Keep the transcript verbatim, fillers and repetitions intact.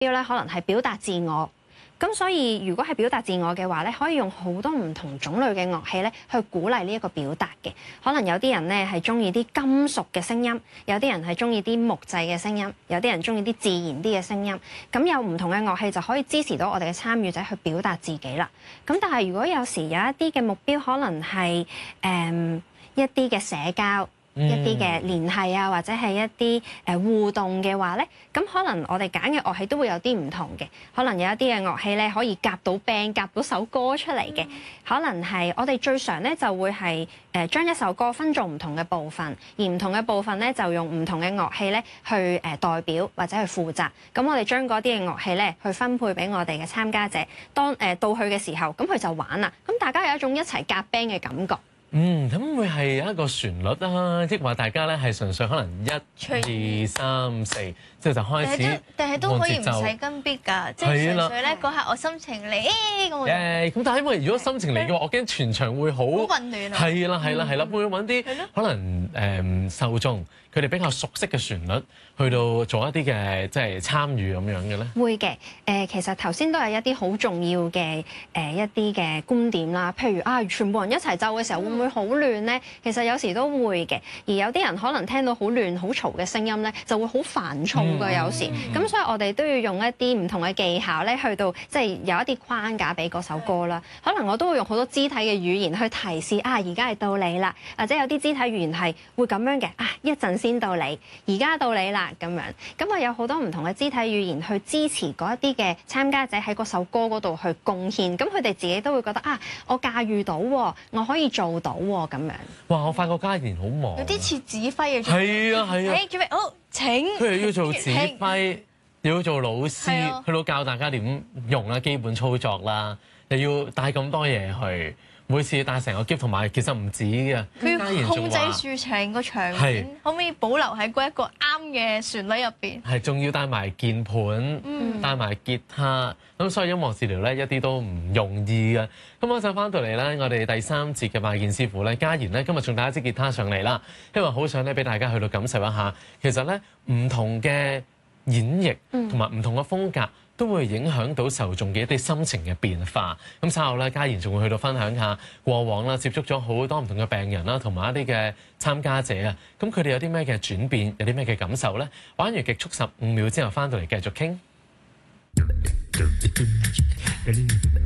標咧，可能係表達自我。咁所以如果係表達自我嘅話咧，可以用好多唔同種類嘅樂器咧，去鼓勵呢一個表達嘅。可能有啲人咧係中意啲金屬嘅聲音，有啲人係中意啲木製嘅聲音，有啲人中意啲自然啲嘅聲音。咁有唔同嘅樂器就可以支持到我哋嘅參與者去表達自己啦。咁但係如果有時有一啲嘅目標，可能係誒、嗯、一啲嘅社交。一啲嘅聯繫啊，或者係一啲誒互動嘅話咧，咁可能我哋揀嘅樂器都會有啲唔同嘅。可能有一啲嘅樂器咧可以夾到 band 夾到首歌出嚟嘅。可能係我哋最常咧就會係誒將一首歌分做唔同嘅部分，而唔同嘅部分咧就用唔同嘅樂器咧去誒代表或者去負責。咁我哋將嗰啲嘅樂器咧去分配俾我哋嘅參加者，當誒到去嘅時候，咁佢就玩啦。咁大家有一種一齊夾 band 嘅感覺。 嗯，咁會係一個旋律啦，抑或大家咧係純粹可能一、二、三、四，之後就開始。 但係都可以唔使跟 beat 㗎，即係純粹咧嗰刻我心情嚟咁。 誒，咁但係因為如果心情嚟嘅話，我驚全場會好好混亂啊。 係啦，係啦，係啦，會唔會揾啲可能誒受眾佢哋比較熟悉嘅旋律，去到做一啲嘅即係參與咁樣嘅咧？ 會嘅，誒其實頭先都係一啲好重要嘅誒一啲嘅觀點啦。譬如啊，全部人一齊奏嘅時候會唔會好亂咧？其實有時都會嘅，而有啲人可能聽到好亂、好嘈嘅聲音咧，就會好煩躁㗎。有時咁，所以我哋都要用一啲唔同嘅技巧咧，去到即係有一啲框架俾嗰首歌啦。可能我都會用好多肢體嘅語言去提示啊，而家係到你啦，或者有啲肢體語言係會咁樣嘅啊，一陣先到你，而家到你啦咁樣。咁我有好多唔同嘅肢體語言去支持嗰一啲嘅參加者喺嗰首歌嗰度去貢獻。咁佢哋自己都會覺得啊，我駕馭到，我可以做到咁樣。 哇！我發覺嘉賢好忙， 有啲似指揮嘅。 係啊係啊。 誒，準備好請。 佢又要做指揮，又要做老師，去到教大家點用啦，基本操作啦，又要帶咁多嘢去。每次帶成個喼，同埋其實唔止嘅。 佢要控制住成個場面，可唔可以保留喺嗰一個啱嘅旋律入邊？係， 仲要帶埋鍵盤，嗯、帶埋吉他，咁所以音樂治療咧一啲都唔容易嘅。咁我就翻到嚟咧，我哋第三節嘅拜見師傅咧，嘉賢咧今日仲帶一支吉他上嚟啦，因為好想咧俾大家去到感受一下，其實咧唔同嘅演繹同埋唔同嘅風格，都會影響到受眾嘅一啲心情嘅變化。咁稍後咧，嘉賢仲會去到分享下過往啦，接觸咗好多唔同嘅病人啦，同埋一啲嘅參加者啊。咁佢哋有啲咩嘅轉變，有啲咩嘅感受咧？玩完極速十五秒之後，翻到嚟繼續傾。